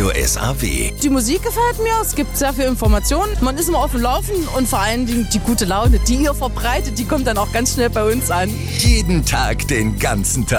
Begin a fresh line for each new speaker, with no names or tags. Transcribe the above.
Radio SAW.
Die Musik gefällt mir, es gibt sehr viel Informationen, man ist immer auf dem Laufen und vor allen Dingen die gute Laune, die ihr verbreitet, die kommt dann auch ganz schnell bei uns an.
Jeden Tag, den ganzen Tag.